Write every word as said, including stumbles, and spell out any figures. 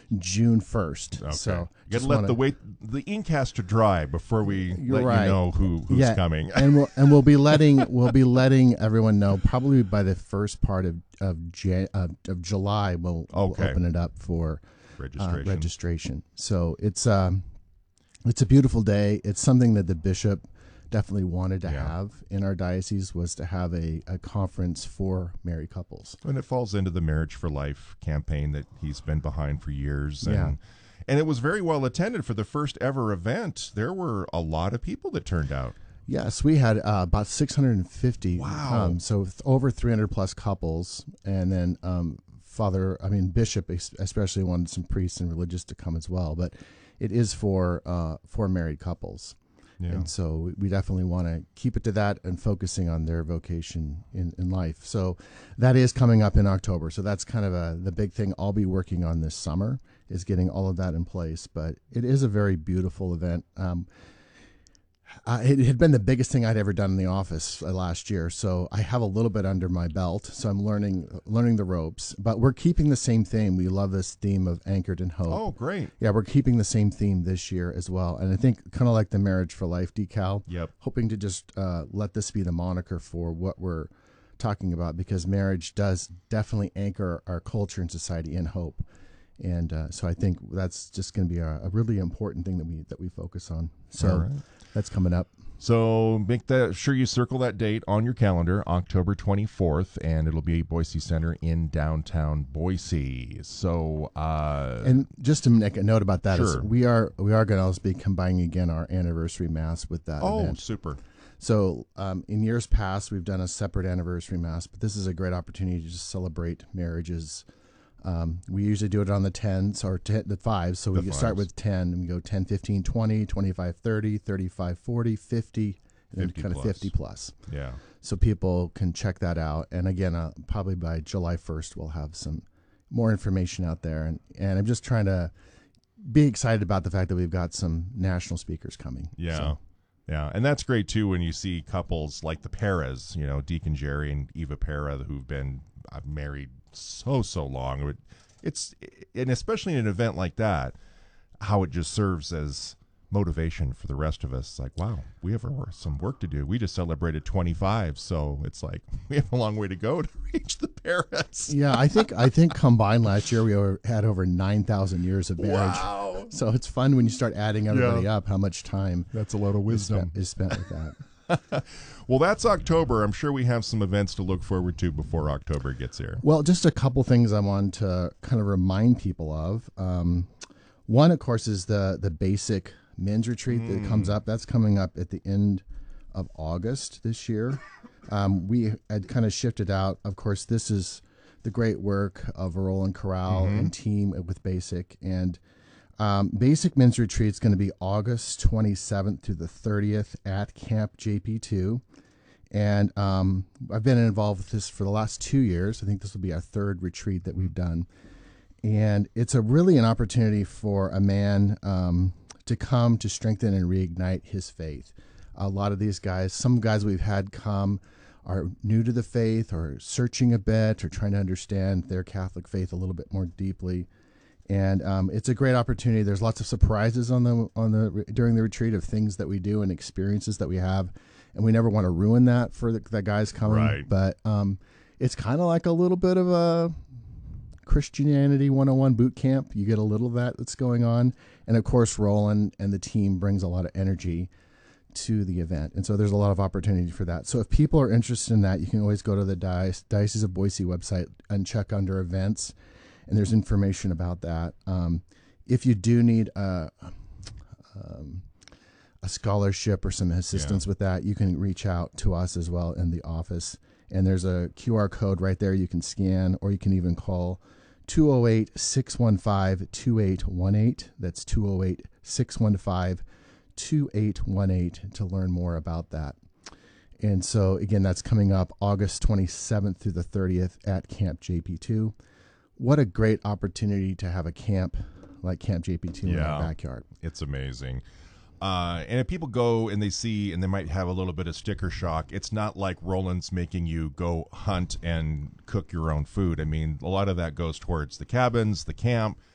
June first. Okay. So you got just to let wanna, the wait the ink has to dry before we You're let right. you know who who's yeah, coming. and we'll and we'll be letting we'll be letting everyone know probably by the first part of of, Jan, uh, of July. We'll, Okay. we'll open it up for registration. Uh, registration. So it's um it's a beautiful day. It's something that the bishop definitely wanted to Yeah. have in our diocese, was to have a, a conference for married couples. And it falls into the Marriage for Life campaign that he's been behind for years. And, Yeah. and it was very well attended for the first ever event. There were a lot of people that turned out. Yes, we had uh, about six hundred fifty. Wow. Um, so th- over three hundred plus couples. And then um, Father, I mean, Bishop es- especially wanted some priests and religious to come as well. But it is for uh, for married couples. Yeah. And so we- we definitely want to keep it to that and focusing on their vocation in, in life. So that is coming up in October. So that's kind of a, the big thing I'll be working on this summer, is getting all of that in place. But it is a very beautiful event. Um, Uh, it had been the biggest thing I'd ever done in the office uh, last year, so I have a little bit under my belt. So I'm learning learning the ropes. But we're keeping the same theme. We love this theme of anchored in hope. Oh, great. Yeah, we're keeping the same theme this year as well. And I think kind of like the Marriage for Life decal, Yep. hoping to just uh, let this be the moniker for what we're talking about, because marriage does definitely anchor our culture and society in hope. And uh, so I think that's just going to be a, a really important thing that we that we focus on. So All right. that's coming up. So make that sure you circle that date on your calendar, October twenty-fourth, and it'll be Boise Center in downtown Boise. So, uh, And just to make a note about that is Sure. we are we are going to also be combining again our anniversary mass with that oh, event. super. So um, in years past, we've done a separate anniversary mass, but this is a great opportunity to just celebrate marriages. Um, we usually do it on the tens or ten, the fives. So we The start fives. with ten and we go ten, fifteen, twenty, twenty-five, thirty, thirty-five, forty, fifty, and then fifty kind of plus. fifty plus. Yeah. So people can check that out. And again, uh, probably by July first, we'll have some more information out there. And, and I'm just trying to be excited about the fact that we've got some national speakers coming. Yeah. So, Yeah. And that's great, too, when you see couples like the Perez, you know, Deacon Jerry and Eva Pera, who've been uh, married so, so long. It- It's, and especially in an event like that, how it just serves as motivation for the rest of us. Like, wow, we have our- some work to do. We just celebrated twenty-five, so it's like we have a long way to go to reach the Paris. yeah, I think I think combined last year we over, had over nine thousand years of marriage. Wow. So it's fun when you start adding everybody Yeah. up, how much time That's a lot of is spent, is spent with that. Well, that's October. I'm sure we have some events to look forward to before October gets here. Well, just a couple things I want to kind of remind people of. Um, one, of course, is the the basic men's retreat Mm. that comes up. That's coming up at the end of August this year. Um, we had kind of shifted out. Of course, this is the great work of Roland Corral Mm-hmm. and team with Basic. And um, Basic Men's Retreat is going to be August twenty-seventh through the thirtieth at Camp J P two. And um, I've been involved with this for the last two years. I think this will be our third retreat that we've done. And it's a really an opportunity for a man um, to come to strengthen and reignite his faith. A lot of these guys, some guys we've had come are new to the faith or searching a bit or trying to understand their Catholic faith a little bit more deeply. And um, it's a great opportunity. There's lots of surprises on the on the during the retreat of things that we do and experiences that we have, and we never want to ruin that for the, the guys coming. Right. But um, it's kind of like a little bit of a Christianity one oh one boot camp. You get a little of that that's going on, and of course, Roland and the team brings a lot of energy to the event, and so there's a lot of opportunity for that. So if people are interested in that, you can always go to the Diocese of Boise website and check under events. And there's information about that. Um, if you do need a, um, a scholarship or some assistance Yeah. with that, you can reach out to us as well in the office. And there's a Q R code right there you can scan, or you can even call two oh eight, six one five, two eight one eight. That's two oh eight, six one five, two eight one eight to learn more about that. And so, again, that's coming up August twenty-seventh through the thirtieth at Camp J P two. What a great opportunity to have a camp like Camp J P two in Yeah. our backyard. It's amazing. Uh, and if people go and they see and they might have a little bit of sticker shock, it's not like Roland's making you go hunt and cook your own food. I mean, a lot of that goes towards the cabins, the camp,